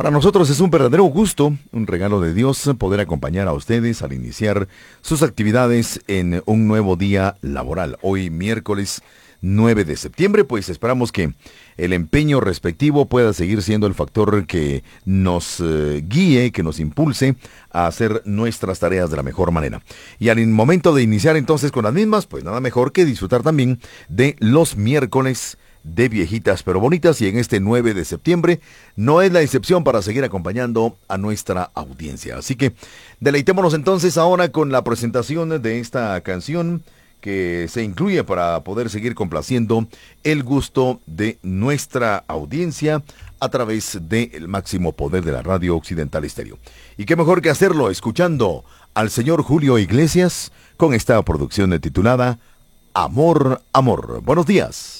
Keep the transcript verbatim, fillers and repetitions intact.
Para nosotros es un verdadero gusto, un regalo de Dios, poder acompañar a ustedes al iniciar sus actividades en un nuevo día laboral. Hoy miércoles nueve de septiembre, pues esperamos que el empeño respectivo pueda seguir siendo el factor que nos eh, guíe, que nos impulse a hacer nuestras tareas de la mejor manera. Y al momento de iniciar entonces con las mismas, pues nada mejor que disfrutar también de los miércoles de viejitas pero bonitas, y en este nueve de septiembre no es la excepción para seguir acompañando a nuestra audiencia. Así que deleitémonos entonces ahora con la presentación de esta canción que se incluye para poder seguir complaciendo el gusto de nuestra audiencia a través del máximo poder de la Radio Occidental Estéreo. Y qué mejor que hacerlo escuchando al señor Julio Iglesias con esta producción titulada Amor, Amor. Buenos días.